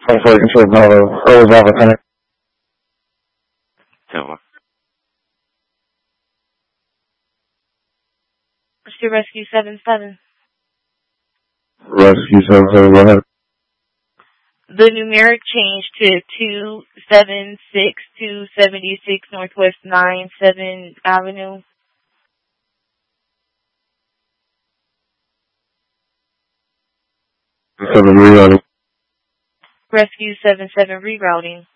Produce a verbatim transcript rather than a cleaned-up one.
For control, Bravo, Earl Bravo, Center. Tower. Rescue Rescue seven seven. Rescue seven seven, go ahead. The numeric change to two seven six two seventy six Northwest nine seventh Avenue. Seven rerouting. Rescue seven seven rerouting.